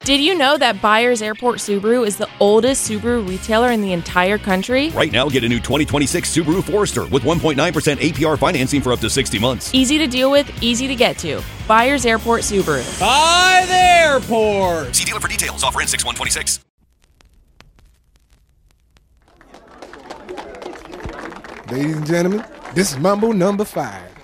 Did you know that Byers Airport Subaru is the oldest Subaru retailer in the entire country? Right now, get a new 2026 Subaru Forester with 1.9% APR financing for up to 60 months. Easy to deal with, easy to get to. Byers Airport Subaru. By the airport! See dealer for details. Offer ends 6/126. Ladies and gentlemen, this is Mambo number 5.